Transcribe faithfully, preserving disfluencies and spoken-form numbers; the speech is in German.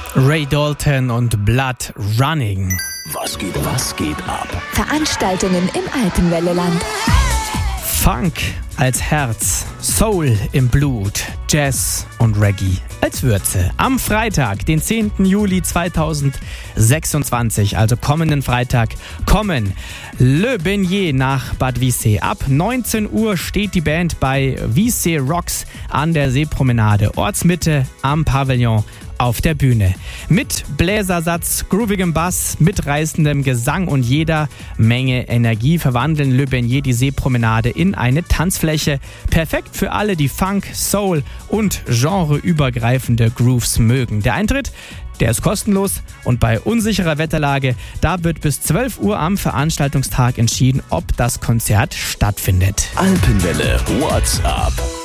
Ray Dalton und Blood Running. Was geht, was geht ab? Veranstaltungen im Alpenwelleland. Funk als Herz, Soul im Blut, Jazz und Reggae als Würze. Am Freitag, den zehnten Juli zweitausendsechsundzwanzig, also kommenden Freitag, kommen Le Beignet nach Bad Wiessee. Ab neunzehn Uhr steht die Band bei Wiessee Rocks an der Seepromenade, Ortsmitte am Pavillon auf der Bühne. Mit Bläsersatz, groovigem Bass, mitreißendem Gesang und jeder Menge Energie verwandeln Le Beignet die Seepromenade in eine Tanzfläche. Perfekt für alle, die Funk, Soul und genreübergreifende Grooves mögen. Der Eintritt, der ist kostenlos und bei unsicherer Wetterlage, da wird bis zwölf Uhr am Veranstaltungstag entschieden, ob das Konzert stattfindet. Alpenwelle WhatsApp.